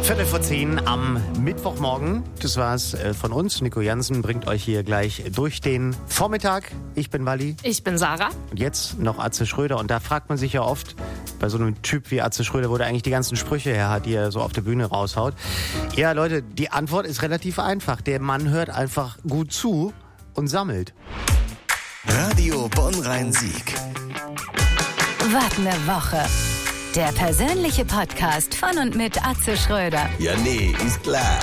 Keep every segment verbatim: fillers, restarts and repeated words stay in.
Viertel vor zehn am Mittwochmorgen. Das war's von uns. Nico Jansen bringt euch hier gleich durch den Vormittag. Ich bin Wally. Ich bin Sarah. Und jetzt noch Atze Schröder. Und da fragt man sich ja oft, bei so einem Typ wie Atze Schröder, wo der eigentlich die ganzen Sprüche her hat, die er so auf der Bühne raushaut. Ja, Leute, die Antwort ist relativ einfach. Der Mann hört einfach gut zu und sammelt. Radio Bonn-Rhein-Sieg. Was ne Woche. Der persönliche Podcast von und mit Atze Schröder. Ja, nee, ist klar.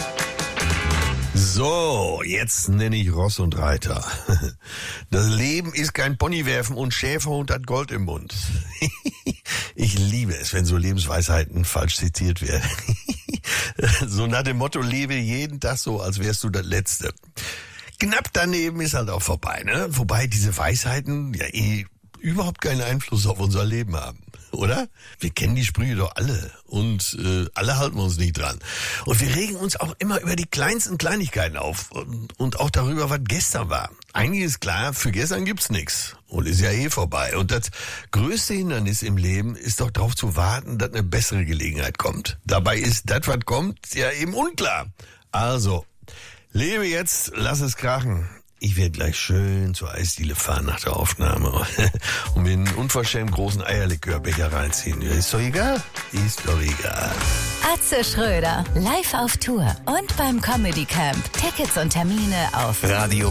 So, jetzt nenne ich Ross und Reiter. Das Leben ist kein Ponywerfen und Schäferhund hat Gold im Mund. Ich liebe es, wenn so Lebensweisheiten falsch zitiert werden. So nach dem Motto, lebe jeden Tag so, als wärst du der Letzte. Knapp daneben ist halt auch vorbei, ne? Wobei diese Weisheiten ja eh überhaupt keinen Einfluss auf unser Leben haben. Oder? Wir kennen die Sprüche doch alle und äh, alle halten wir uns nicht dran. Und wir regen uns auch immer über die kleinsten Kleinigkeiten auf und, und auch darüber, was gestern war. Eigentlich ist klar, für gestern gibt's nichts und ist ja eh vorbei. Und das größte Hindernis im Leben ist doch darauf zu warten, dass eine bessere Gelegenheit kommt. Dabei ist das, was kommt, ja eben unklar. Also, lebe jetzt, lass es krachen. Ich werde gleich schön zur Eisdiele fahren nach der Aufnahme und mir einen unverschämt großen Eierlikörbecher reinziehen. Ist doch egal. Ist doch egal. Atze Schröder, live auf Tour und beim Comedy Camp. Tickets und Termine auf Radio